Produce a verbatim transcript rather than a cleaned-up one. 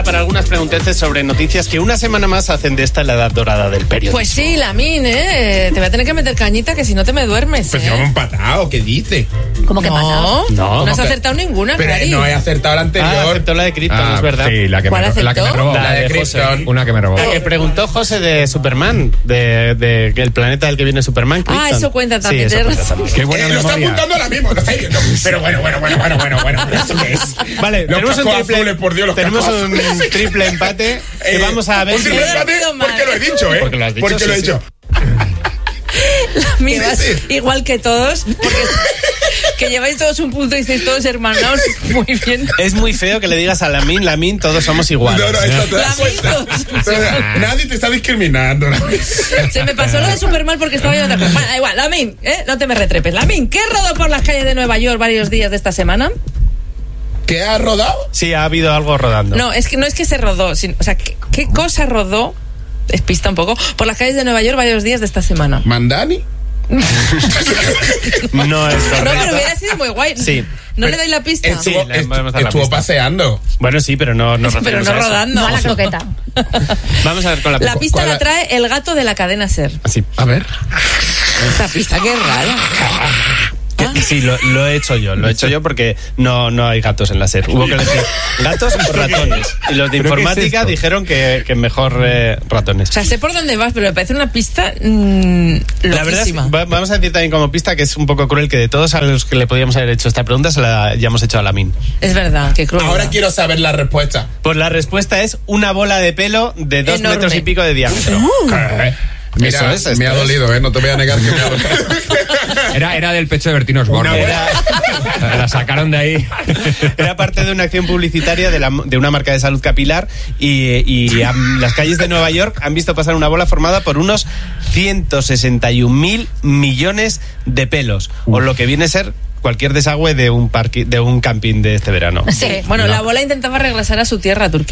Para algunas pregunteces sobre noticias que una semana más hacen de esta la edad dorada del periodismo. Pues sí, Lamin, ¿eh? Te voy a tener que meter cañita que si no te me duermes, Pues ¿eh? si vamos empatados, ¿qué dice? ¿Cómo que pasa? No, No, no has pero- acertado ninguna, Pero Clary. no he acertado la anterior. Ah, aceptó la de Krypton, Ah, es verdad. Sí, la que, ¿Cuál me, ro- la que me aceptó? robó. La de Krypton. Una que me robó. La que preguntó José de Superman, de, de el planeta del que viene Superman. Ah, Krypton. eso cuenta también, Sí, eso tienes cuenta razón. también. Qué buena Eh, lo está memoria. apuntando ahora mismo, lo estáis viendo. Pero bueno, bueno, bueno, bueno, bueno, bueno. ¿Eso qué es? Vale, Los tenemos un cascos triple, azules, por Dios, los tenemos cascos un azules. triple empate que Eh, vamos a ver un si... triple Hubiera empate sido mal. porque lo he dicho, ¿eh? Porque lo has dicho, Porque lo he sí, dicho. Lamin, vas Sí. igual que todos, porque que lleváis todos un punto y estáis todos hermanados. Muy bien. Es muy feo que le digas a Lamin, Lamin, todos somos iguales. No, no, esto te das Lamin, cuenta. todos. Entonces, nadie te está discriminando. Se me pasó lo de Superman porque estaba yo otra cosa. Bueno, da igual, Lamin, ¿eh? No te me retrepes. Lamin, ¿qué rodó por las calles de Nueva York varios días de esta semana? ¿Qué ha rodado? Sí, ha habido algo rodando. No, es que no es que se rodó, sino, o sea, ¿qué, qué cosa rodó? Despista un poco, por las calles de Nueva York varios días de esta semana. ¿Mandani? No es No, correcto. pero hubiera sido muy guay. Sí. ¿No le doy la pista? Sí, Estuvo, le est- podemos dar la estuvo pista. paseando. Bueno, sí, pero no nos Pero referimos no a eso. rodando. No a la croqueta. Vamos a ver con la, La pista ¿Cuál la la- trae el gato de la cadena SER. Sí. A ver. Esta pista, qué rara. Que- sí, lo, lo he hecho yo, lo he hecho yo porque no, no hay gatos en la SER. Hubo que elegir gatos o ratones. Y los de ¿Pero qué es informática esto? dijeron que, que mejor eh, ratones. O sea, sé por dónde vas, pero me parece una pista mmm, La verdad es, loquísima. va- vamos a decir también como pista que es un poco cruel que de todos a los que le podíamos haber hecho esta pregunta se la hayamos hecho a Lamin. Es verdad, qué cruel. Ahora quiero saber la respuesta. Pues la respuesta es una bola de pelo de dos Enorme. metros y pico de diámetro. Eh, Mira, Eso es, esto me ha es. dolido, ¿eh? No te voy a negar que me ha dolido. Era, era del pecho de Bertín Osborne. Una Era, La sacaron de ahí. era parte de una acción publicitaria de, la- de una marca de salud capilar y, y am, las calles de Nueva York han visto pasar una bola formada por unos ciento sesenta y un mil millones de pelos, o lo que viene a ser cualquier desagüe de un parque, de un camping de este verano. Sí, bueno, la bola intentaba regresar a su tierra, a Turquía.